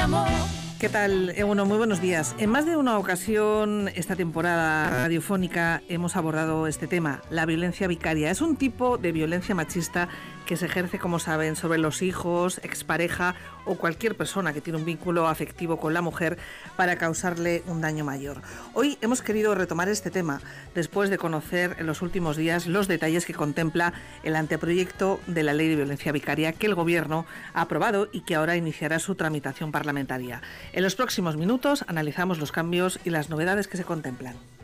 amor. ¿Qué tal? Bueno, muy buenos días. En más de una ocasión esta temporada radiofónica hemos abordado este tema, la violencia vicaria. Es un tipo de violencia machista que se ejerce, como saben, sobre los hijos, expareja o cualquier persona que tiene un vínculo afectivo con la mujer para causarle un daño mayor. Hoy hemos querido retomar este tema después de conocer en los últimos días los detalles que contempla el anteproyecto de la Ley de Violencia Vicaria que el Gobierno ha aprobado y que ahora iniciará su tramitación parlamentaria. En los próximos minutos analizamos los cambios y las novedades que se contemplan.